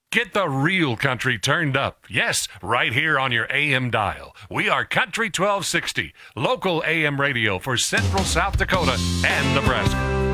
Get the real country turned up. Yes, right here on your AM dial. We are Country 1260, local AM radio for Central South Dakota and Nebraska.